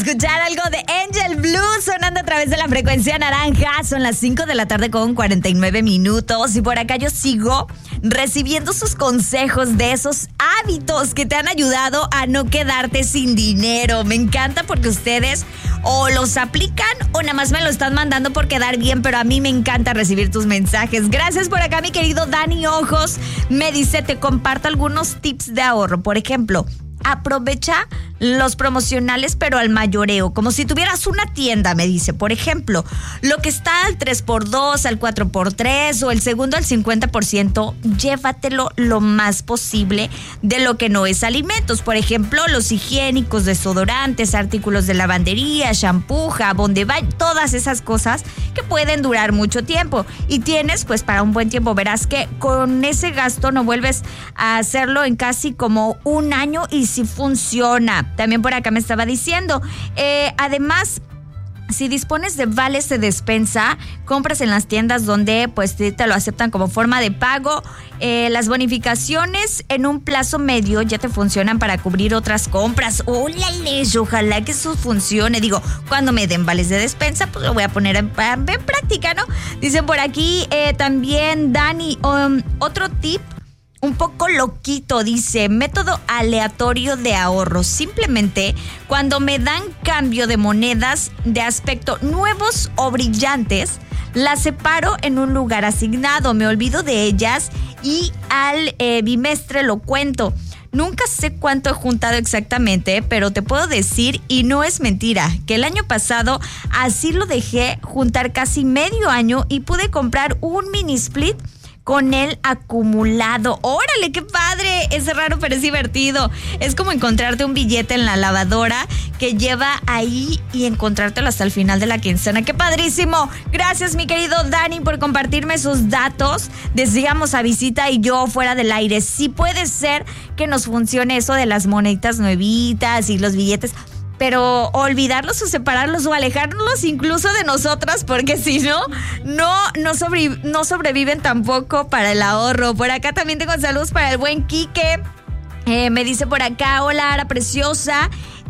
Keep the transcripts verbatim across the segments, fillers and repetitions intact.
escuchar algo de Angel Blue sonando a través de la frecuencia naranja. Son las cinco de la tarde con cuarenta y nueve minutos y por acá yo sigo recibiendo sus consejos de esos hábitos que te han ayudado a no quedarte sin dinero. Me encanta porque ustedes o los aplican o nada más me lo están mandando por quedar bien, pero a mí me encanta recibir tus mensajes. Gracias por acá, mi querido Dani Ojos. Me dice, te comparto algunos tips de ahorro. Por ejemplo, aprovecha los promocionales pero al mayoreo, como si tuvieras una tienda, me dice. Por ejemplo, lo que está al tres por dos, al cuatro por tres o el segundo al cincuenta por ciento, llévatelo lo más posible de lo que no es alimentos. Por ejemplo, los higiénicos, desodorantes, artículos de lavandería, shampoo, jabón de baño, todas esas cosas que pueden durar mucho tiempo. Y tienes pues para un buen tiempo. Verás que con ese gasto no vuelves a hacerlo en casi como un año y sí funciona. También por acá me estaba diciendo, eh, además, si dispones de vales de despensa, compras en las tiendas donde pues te, te lo aceptan como forma de pago. Eh, las bonificaciones en un plazo medio ya te funcionan para cubrir otras compras. ¡Ólale! Ojalá que eso funcione. Digo, cuando me den vales de despensa, pues lo voy a poner en, en práctica, ¿no? Dicen por aquí eh, también, Dani, um, otro tip. Un poco loquito, dice, método aleatorio de ahorro. Simplemente cuando me dan cambio de monedas de aspecto nuevos o brillantes, las separo en un lugar asignado, me olvido de ellas y al eh, bimestre lo cuento. Nunca sé cuánto he juntado exactamente, pero te puedo decir, y no es mentira, que el año pasado así lo dejé juntar casi medio año y pude comprar un mini split con el acumulado. ¡Órale, qué padre! Es raro, pero es divertido. Es como encontrarte un billete en la lavadora que lleva ahí y encontrártelo hasta el final de la quincena. ¡Qué padrísimo! Gracias, mi querido Dani, por compartirme sus datos. Decíamos a visita y yo fuera del aire. Sí puede ser que nos funcione eso de las moneditas nuevitas y los billetes, pero olvidarlos o separarlos o alejarlos incluso de nosotras, porque si no, no, no, sobre, no sobreviven tampoco para el ahorro. Por acá también tengo saludos para el buen Quique. Eh, me dice por acá, hola, Ara preciosa.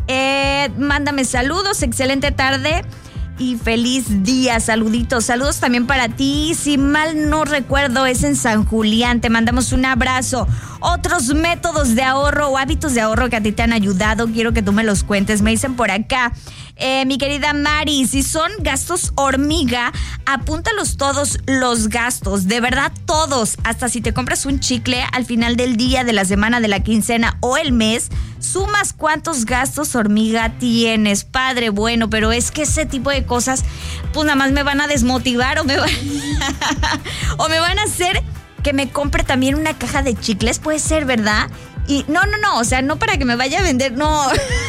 Eh, mándame saludos, excelente tarde y feliz día, saluditos, saludos también para ti. Si mal no recuerdo es en San Julián, te mandamos un abrazo. Otros métodos de ahorro o hábitos de ahorro que a ti te han ayudado, quiero que tú me los cuentes. Me dicen por acá, eh, mi querida Mari, si son gastos hormiga, apúntalos todos los gastos, de verdad todos, hasta si te compras un chicle al final del día, de la semana, de la quincena o el mes, sumas cuántos gastos hormiga tienes. Padre bueno, pero es que ese tipo de cosas pues nada más me van a desmotivar o me van o me van a hacer que me compre también una caja de chicles, puede ser, ¿verdad? Y no, no, no, o sea, no para que me vaya a vender, no,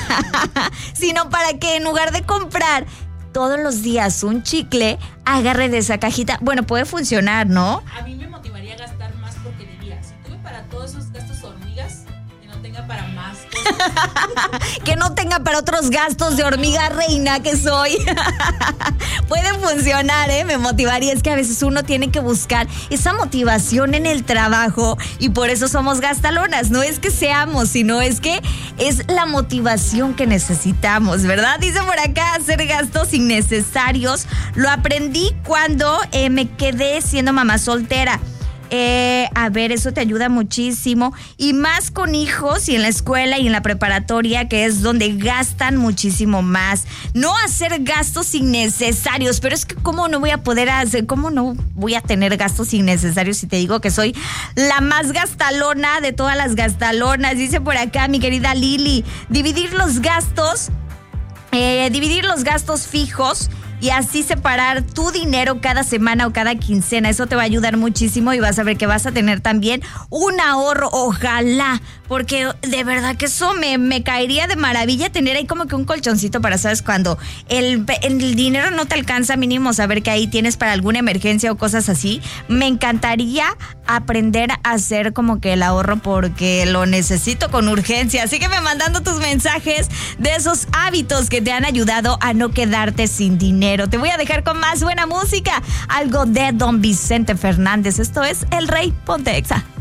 sino para que en lugar de comprar todos los días un chicle, agarre de esa cajita. Bueno, puede funcionar, ¿no? A mí me motivaría a gastar más porque diría, si tuve para todos esos gastos hormigas, que no tenga para más cosas. Que no tenga para otros gastos de hormiga reina que soy. Puede funcionar, ¿eh? Me motivaría. Es que a veces uno tiene que buscar esa motivación en el trabajo y por eso somos gastalonas. No es que seamos, sino es que es la motivación que necesitamos, ¿verdad? Dice por acá, hacer gastos innecesarios. Lo aprendí cuando eh, me quedé siendo mamá soltera. Eh, a ver, eso te ayuda muchísimo y más con hijos y en la escuela y en la preparatoria, que es donde gastan muchísimo más. No hacer gastos innecesarios, pero es que cómo no voy a poder hacer, cómo no voy a tener gastos innecesarios si te digo que soy la más gastalona de todas las gastalonas. Dice por acá mi querida Lili, dividir los gastos, eh, dividir los gastos fijos y así separar tu dinero cada semana o cada quincena. Eso te va a ayudar muchísimo y vas a ver que vas a tener también un ahorro, ojalá, porque de verdad que eso me, me caería de maravilla tener ahí como que un colchoncito para, ¿sabes? Cuando el, el dinero no te alcanza, mínimo saber que ahí tienes para alguna emergencia o cosas así. Me encantaría aprender a hacer como que el ahorro porque lo necesito con urgencia. Así que me mandando tus mensajes de esos hábitos que te han ayudado a no quedarte sin dinero. Te voy a dejar con más buena música, algo de Don Vicente Fernández. Esto es El Rey, ponte Exa.